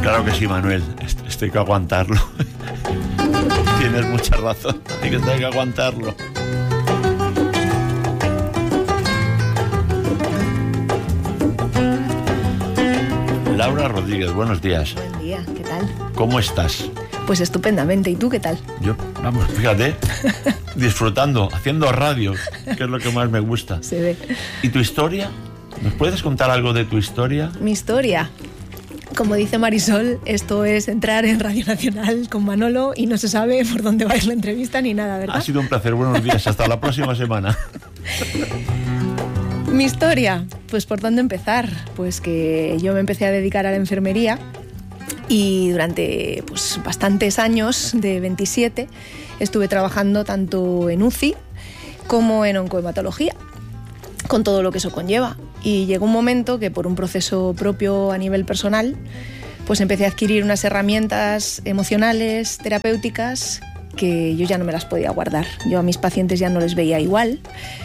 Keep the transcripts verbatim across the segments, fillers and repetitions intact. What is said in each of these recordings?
Claro que sí, Manuel. Esto hay que aguantarlo. Tienes mucha razón. Hay que, hay que aguantarlo. Laura Rodríguez, buenos días. Buen día, ¿qué tal? ¿Cómo estás? Pues estupendamente, ¿y tú qué tal? Yo, vamos, fíjate, disfrutando, haciendo radio, que es lo que más me gusta. Se ve. ¿Y tu historia? ¿Nos puedes contar algo de tu historia? Mi historia. Como dice Marisol, esto es entrar en Radio Nacional con Manolo y no se sabe por dónde va a ir la entrevista ni nada, ¿verdad? Ha sido un placer, buenos días, hasta la próxima semana. Mi historia, pues ¿por dónde empezar? Pues que yo me empecé a dedicar a la enfermería y durante pues, bastantes años, de veintisiete, estuve trabajando tanto en U C I como en oncohematología, con todo lo que eso conlleva. Y llegó un momento que por un proceso propio a nivel personal, pues empecé a adquirir unas herramientas emocionales, terapéuticas, que yo ya no me las podía guardar. Yo a mis pacientes ya no les veía igual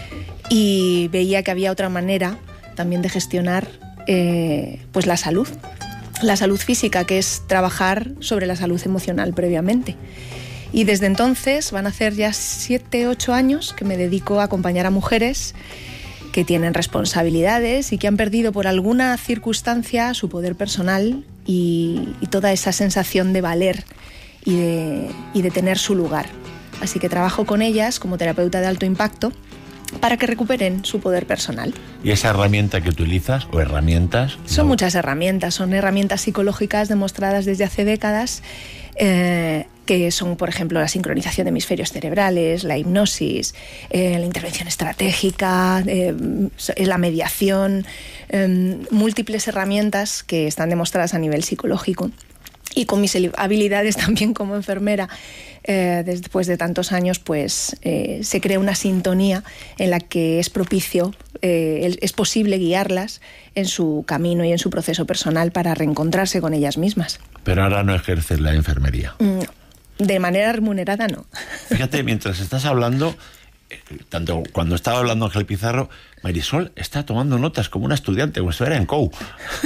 y veía que había otra manera también de gestionar eh, pues la salud. La salud física, que es trabajar sobre la salud emocional previamente. Y desde entonces van a hacer ya siete, ocho años que me dedico a acompañar a mujeres que tienen responsabilidades y que han perdido por alguna circunstancia su poder personal y, y toda esa sensación de valer y de, y de tener su lugar. Así que trabajo con ellas como terapeuta de alto impacto para que recuperen su poder personal. ¿Y esa herramienta que utilizas, o herramientas? Son no. muchas herramientas, son herramientas psicológicas demostradas desde hace décadas, eh, que son, por ejemplo, la sincronización de hemisferios cerebrales, la hipnosis, eh, la intervención estratégica, eh, la mediación, eh, múltiples herramientas que están demostradas a nivel psicológico. Y con mis habilidades también como enfermera, eh, después de tantos años, pues eh, se crea una sintonía en la que es propicio, eh, es posible guiarlas en su camino y en su proceso personal para reencontrarse con ellas mismas. Pero ahora no ejerces la enfermería. No, de manera remunerada no. Fíjate, mientras estás hablando, eh, tanto cuando estaba hablando Ángel Pizarro, Marisol está tomando notas como una estudiante, como si estuviera en C O U.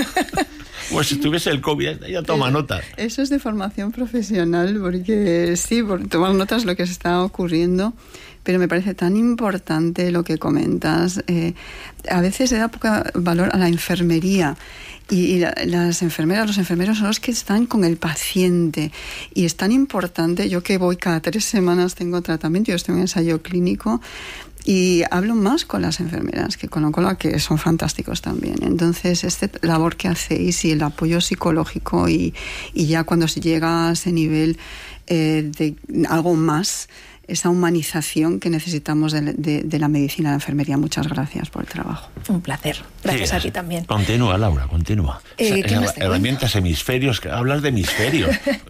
Pues si tuviese el COVID, ella toma notas. Eso es de formación profesional, porque sí, por tomar notas es lo que se está ocurriendo, pero me parece tan importante lo que comentas. Eh, a veces se da poco valor a la enfermería, y, y la, las enfermeras, los enfermeros son los que están con el paciente, y es tan importante. Yo que voy cada tres semanas, tengo tratamiento, yo estoy en ensayo clínico, y hablo más con las enfermeras que con oncología, que son fantásticos también. Entonces, esta labor que hacéis y el apoyo psicológico y, y ya cuando se llega a ese nivel eh, de algo más, esa humanización que necesitamos de, de, de la medicina, de la enfermería. Muchas gracias por el trabajo. Un placer. Gracias sí, a ti también. Continúa, Laura, continúa. Eh, o sea, eh, herramientas, hemisferios, que hablas de hemisferios.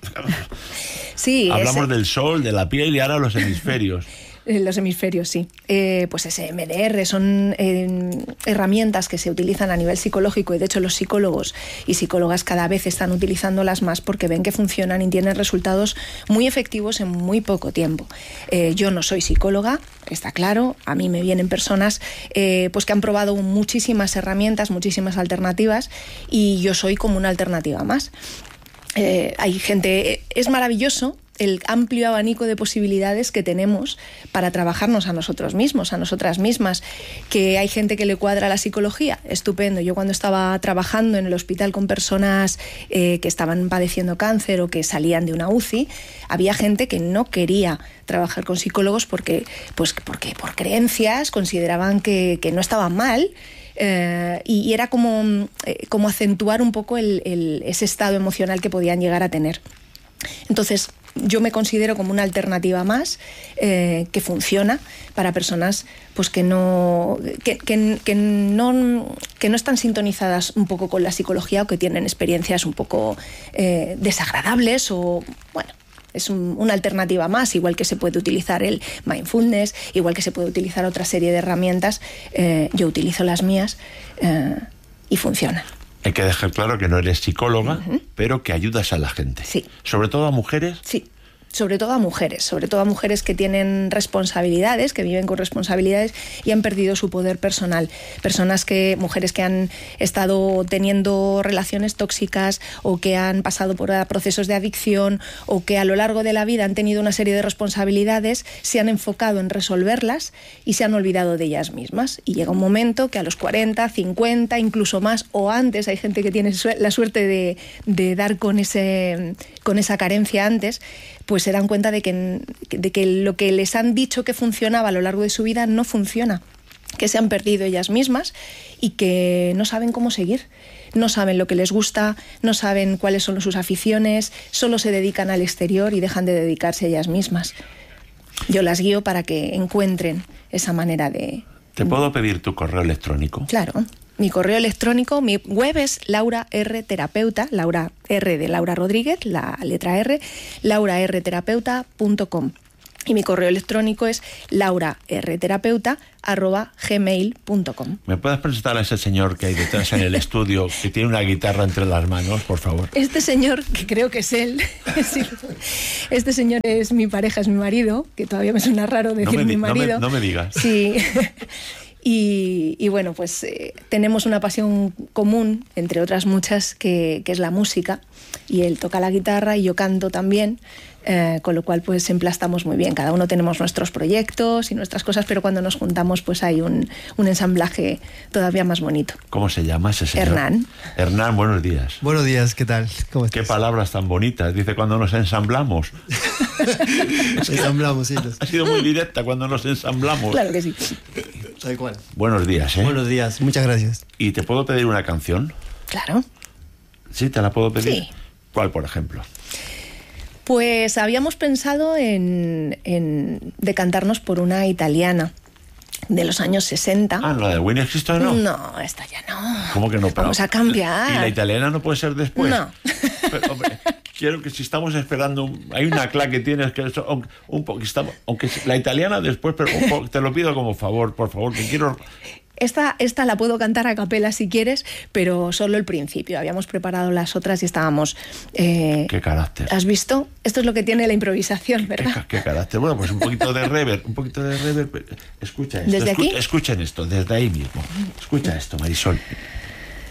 Sí. Hablamos ese... del sol, de la piel y ahora los hemisferios. Los hemisferios, sí. Eh, pues ese M D R son eh, herramientas que se utilizan a nivel psicológico y de hecho los psicólogos y psicólogas cada vez están utilizándolas más porque ven que funcionan y tienen resultados muy efectivos en muy poco tiempo. Eh, yo no soy psicóloga, está claro, a mí me vienen personas eh, pues que han probado muchísimas herramientas, muchísimas alternativas y yo soy como una alternativa más. Eh, hay gente, es maravilloso el amplio abanico de posibilidades que tenemos para trabajarnos a nosotros mismos, a nosotras mismas, que hay gente que le cuadra la psicología, estupendo. Yo cuando estaba trabajando en el hospital con personas eh, que estaban padeciendo cáncer o que salían de una U C I, había gente que no quería trabajar con psicólogos porque, pues, porque por creencias consideraban que, que no estaban mal. Eh, y, y era como, eh, como acentuar un poco el, el, ese estado emocional que podían llegar a tener. Entonces, yo me considero como una alternativa más eh, que funciona para personas pues que no que, que, que no que no están sintonizadas un poco con la psicología o que tienen experiencias un poco eh, desagradables o bueno. Es un, una alternativa más, igual que se puede utilizar el mindfulness, igual que se puede utilizar otra serie de herramientas. Eh, yo utilizo las mías eh, y funcionan. Hay que dejar claro que no eres psicóloga, uh-huh. pero que ayudas a la gente. Sí. ¿Sobre todo a mujeres? Sí. sobre todo a mujeres, sobre todo a mujeres que tienen responsabilidades, que viven con responsabilidades y han perdido su poder personal. Personas que, mujeres que han estado teniendo relaciones tóxicas o que han pasado por procesos de adicción o que a lo largo de la vida han tenido una serie de responsabilidades, se han enfocado en resolverlas y se han olvidado de ellas mismas. Y llega un momento que a los cuarenta, cincuenta, incluso más o antes, hay gente que tiene la suerte de, de dar con, ese, con esa carencia antes, pues se dan cuenta de que, de que lo que les han dicho que funcionaba a lo largo de su vida no funciona, que se han perdido ellas mismas y que no saben cómo seguir. No saben lo que les gusta, no saben cuáles son sus aficiones, solo se dedican al exterior y dejan de dedicarse a ellas mismas. Yo las guío para que encuentren esa manera de... ¿Te puedo pedir tu correo electrónico? Claro. Mi correo electrónico, mi web es Laura R Terapeuta, Laura R de Laura Rodríguez, la letra R, laura r terapeuta punto com. Y mi correo electrónico es laurarterapeuta arroba gmail punto com. ¿Me puedes presentar a ese señor que hay detrás en el estudio, que tiene una guitarra entre las manos, por favor? Este señor, que creo que es él, sí, este señor es mi pareja, es mi marido, que todavía me suena raro decir no me, mi marido. No me, no me digas. Sí. Y, y bueno, pues eh, tenemos una pasión común, entre otras muchas, que, que es la música. Y él toca la guitarra y yo canto también, eh, con lo cual pues siempre estamos muy bien. Cada uno tenemos nuestros proyectos y nuestras cosas, pero cuando nos juntamos pues hay un, un ensamblaje todavía más bonito. ¿Cómo se llama ese señor? Hernán. Hernán, buenos días. Buenos días, ¿qué tal? ¿Cómo estás? Qué palabras tan bonitas. Dice cuando nos ensamblamos. Ensamblamos, sí. Los... Ha sido muy directa, cuando nos ensamblamos. Claro que sí. Tal cual. Buenos días, ¿eh? Buenos días, muchas gracias. ¿Y te puedo pedir una canción? Claro. ¿Sí? ¿Te la puedo pedir? Sí. ¿Cuál, por ejemplo? Pues habíamos pensado en, en decantarnos por una italiana de los años sesenta. Ah, ¿la de Winnie Houston no? No, esta ya no. ¿Cómo que no? Pero, vamos a cambiar. ¿Y la italiana no puede ser después? No. Pero, hombre, quiero que si estamos esperando... Un, hay una clave que tienes que... Un, un poco, estamos, aunque la italiana después, pero un poco, te lo pido como favor, por favor, que quiero... Esta, esta la puedo cantar a capela si quieres, pero solo el principio. Habíamos preparado las otras y estábamos... Eh, ¿Qué carácter? ¿Has visto? Esto es lo que tiene la improvisación, ¿verdad? ¿Qué, qué carácter? Bueno, pues un poquito de reverb, un poquito de reverb. Escucha esto. ¿Desde escu aquí? Escuchen esto, desde ahí mismo. Escucha esto, Marisol.